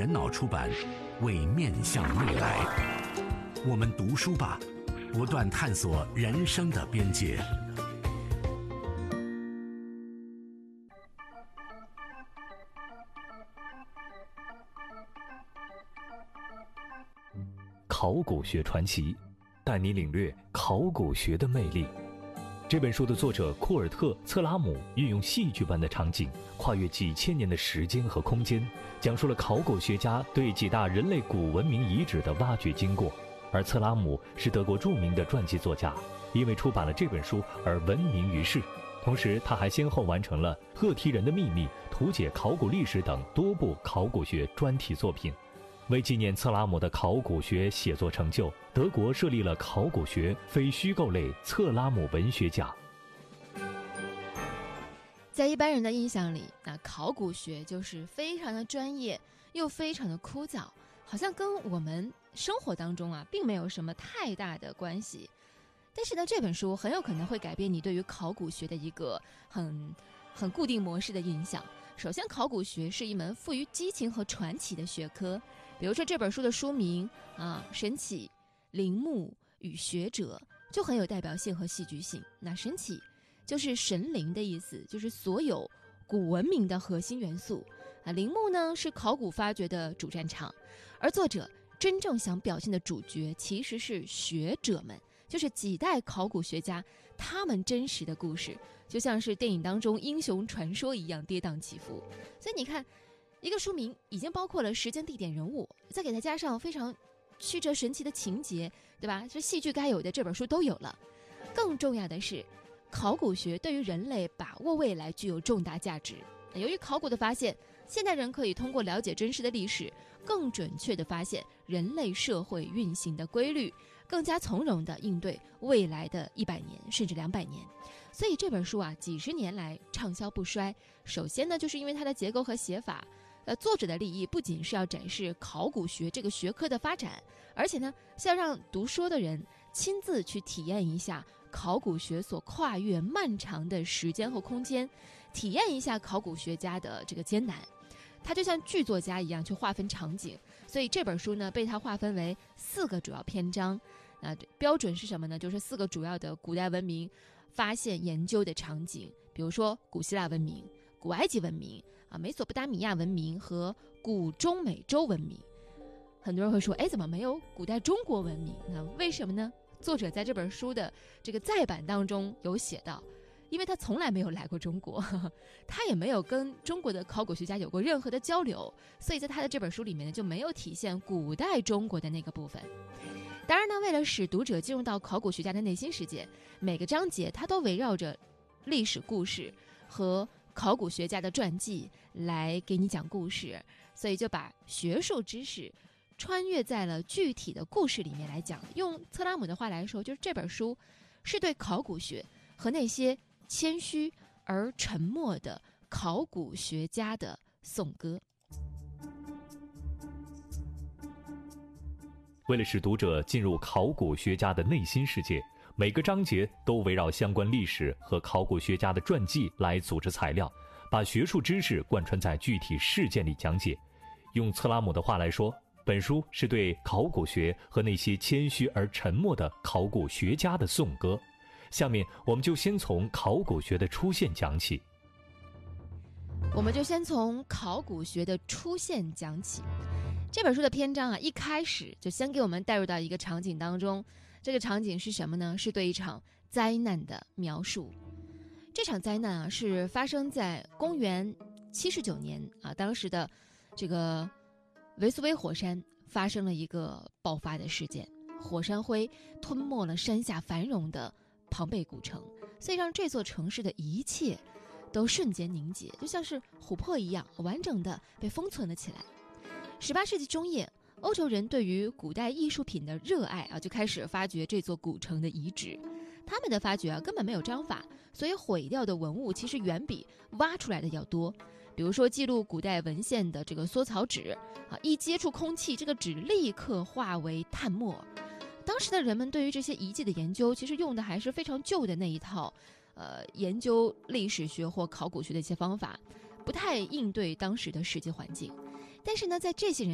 人脑出版，为面向未来。我们读书吧，不断探索人生的边界。 考古学传奇，带你领略考古学的魅力。这本书的作者库尔特·策拉姆运用戏剧般的场景，跨越几千年的时间和空间，讲述了考古学家对几大人类古文明遗址的挖掘经过。而策拉姆是德国著名的传记作家，因为出版了这本书而闻名于世。同时，他还先后完成了《赫梯人的秘密》《图解考古历史》等多部考古学专题作品。为纪念策拉姆的考古学写作成就，德国设立了考古学非虚构类策拉姆文学奖。 在一般人的印象里，那考古学就是非常的专业，又非常的枯燥，好像跟我们生活当中并没有什么太大的关系。但是呢，这本书很有可能会改变你对于考古学的一个很固定模式的印象。首先，考古学是一门富于激情和传奇的学科。比如说这本书的书名神起、陵墓与学者就很有代表性和戏剧性。那神起就是神灵的意思，就是所有古文明的核心元素陵墓呢是考古发掘的主战场，而作者真正想表现的主角其实是学者们，就是几代考古学家他们真实的故事，就像是电影当中英雄传说一样跌宕起伏。所以你看，一个书名已经包括了时间、地点、人物，再给它加上非常曲折神奇的情节，对吧？这戏剧该有的这本书都有了。更重要的是，考古学对于人类把握未来具有重大价值。由于考古的发现，现代人可以通过了解真实的历史，更准确地发现人类社会运行的规律，更加从容地应对未来的100年甚至200年。所以这本书几十年来畅销不衰。首先呢，就是因为它的结构和写法，作者的立意不仅是要展示考古学这个学科的发展，而且呢，是要让读书的人亲自去体验一下考古学所跨越漫长的时间和空间，体验一下考古学家的这个艰难。他就像剧作家一样去划分场景，所以这本书呢被他划分为4个主要篇章。标准是什么呢？就是4个主要的古代文明发现研究的场景，比如说古希腊文明、古埃及文明美索不达米亚文明和古中美洲文明。很多人会说，怎么没有古代中国文明？那为什么呢？作者在这本书的这个再版当中有写到，因为他从来没有来过中国，他也没有跟中国的考古学家有过任何的交流，所以在他的这本书里面呢，就没有体现古代中国的那个部分。当然呢，为了使读者进入到考古学家的内心世界，每个章节它都围绕着历史故事和考古学家的传记来给你讲故事，所以就把学术知识穿越在了具体的故事里面来讲。用策拉姆的话来说，就是这本书是对考古学和那些谦虚而沉默的考古学家的颂歌。 为了使读者进入考古学家的内心世界，每个章节都围绕相关历史和考古学家的传记来组织材料，把学术知识贯穿在具体事件里讲解。用策拉姆的话来说，本书是对考古学和那些谦虚而沉默的考古学家的颂歌。下面我们就先从考古学的出现讲起。 考古学的出现讲起。这本书的篇章一开始就先给我们带入到一个场景当中。这个场景是什么呢？是对一场灾难的描述。这场灾难是发生在公元79年当时的这个维苏威火山发生了一个爆发的事件，火山灰吞没了山下繁荣的庞贝古城，所以让这座城市的一切都瞬间凝结，就像是琥珀一样完整的被封存了起来。18世纪中叶，欧洲人对于古代艺术品的热爱就开始发掘这座古城的遗址。他们的发掘根本没有章法，所以毁掉的文物其实远比挖出来的要多。比如说记录古代文献的这个缩草纸一接触空气，这个纸立刻化为炭末。当时的人们对于这些遗迹的研究，其实用的还是非常旧的那一套研究历史学或考古学的一些方法，不太应对当时的实际环境。但是呢，在这些人